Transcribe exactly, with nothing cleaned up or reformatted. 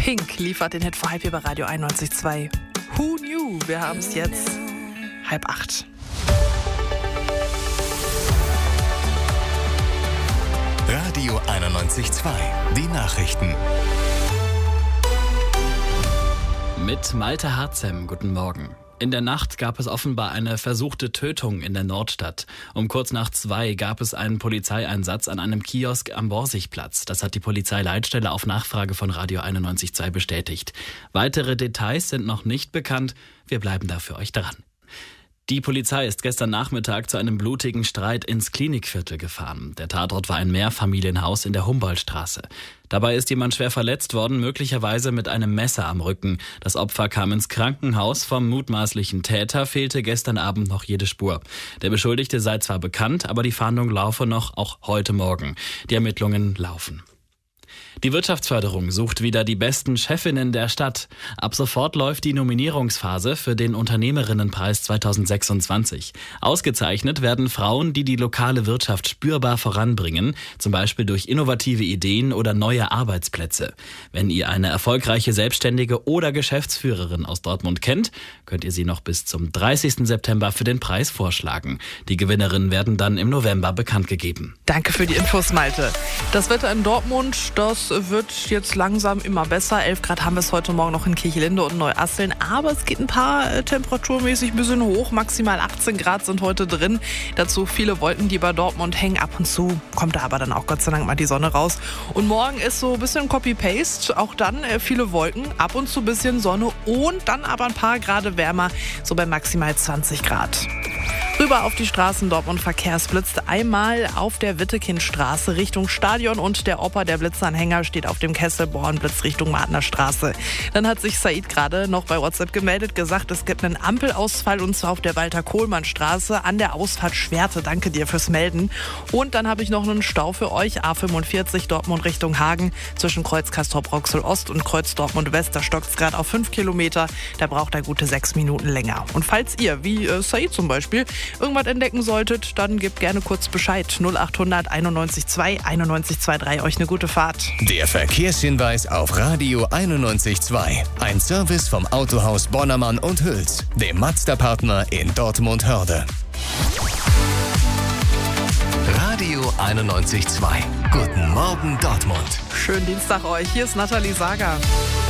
Pink liefert den Hit für halb hier bei Radio einundneunzig Komma zwei. Who knew? Wir haben es jetzt halb acht. Radio einundneunzig Komma zwei. Die Nachrichten. Mit Malte Harzem, guten Morgen. In der Nacht gab es offenbar eine versuchte Tötung in der Nordstadt. Um kurz nach zwei gab es einen Polizeieinsatz an einem Kiosk am Borsigplatz. Das hat die Polizeileitstelle auf Nachfrage von Radio einundneunzig Komma zwei bestätigt. Weitere Details sind noch nicht bekannt. Wir bleiben da für euch dran. Die Polizei ist gestern Nachmittag zu einem blutigen Streit ins Klinikviertel gefahren. Der Tatort war ein Mehrfamilienhaus in der Humboldtstraße. Dabei ist jemand schwer verletzt worden, möglicherweise mit einem Messer am Rücken. Das Opfer kam ins Krankenhaus. Vom mutmaßlichen Täter fehlte gestern Abend noch jede Spur. Der Beschuldigte sei zwar bekannt, aber die Fahndung laufe noch, auch heute Morgen. Die Ermittlungen laufen. Die Wirtschaftsförderung sucht wieder die besten Chefinnen der Stadt. Ab sofort läuft die Nominierungsphase für den Unternehmerinnenpreis zweitausendsechsundzwanzig. Ausgezeichnet werden Frauen, die die lokale Wirtschaft spürbar voranbringen, zum Beispiel durch innovative Ideen oder neue Arbeitsplätze. Wenn ihr eine erfolgreiche Selbstständige oder Geschäftsführerin aus Dortmund kennt, könnt ihr sie noch bis zum dreißigsten September für den Preis vorschlagen. Die Gewinnerinnen werden dann im November bekannt gegeben. Danke für die Infos, Malte. Das Wetter in Dortmund, das wird jetzt langsam immer besser. elf Grad haben wir es heute Morgen noch in Kirchlinde und Neuasseln. Aber es geht ein paar äh, temperaturmäßig ein bisschen hoch. Maximal achtzehn Grad sind heute drin. Dazu viele Wolken, die bei Dortmund hängen. Ab und zu kommt da aber dann auch Gott sei Dank mal die Sonne raus. Und morgen ist so ein bisschen Copy-Paste. Auch dann äh, viele Wolken, ab und zu ein bisschen Sonne und dann aber ein paar Grad wärmer. So bei maximal zwanzig Grad. Rüber auf die Straßen Dortmund Verkehrsblitzt. Einmal auf der Wittekindstraße Richtung Stadion und der Opa, der Blitzanhänger, steht auf dem Kesselborn Blitz Richtung Martner Straße. Dann hat sich Said gerade noch bei WhatsApp gemeldet, gesagt, es gibt einen Ampelausfall und zwar auf der Walter-Kohlmann-Straße an der Ausfahrt Schwerte. Danke dir fürs Melden. Und dann habe ich noch einen Stau für euch. A fünfundvierzig Dortmund Richtung Hagen zwischen Kreuz Castrop-Rauxel Ost und Kreuz Dortmund West. Da stockt es gerade auf fünf Kilometer. Da braucht er gute sechs Minuten länger. Und falls ihr, wie äh, Said zum Beispiel, irgendwas entdecken solltet, dann gebt gerne kurz Bescheid. null achthundert einundneunzig zwei einundneunzig drei. Euch eine gute Fahrt. Der Verkehrshinweis auf Radio einundneunzig Komma zwei. Ein Service vom Autohaus Bonnermann und Hüls, dem Mazda-Partner in Dortmund-Hörde. Radio einundneunzig Komma zwei. Guten Morgen Dortmund. Schönen Dienstag euch. Hier ist Nathalie Sager.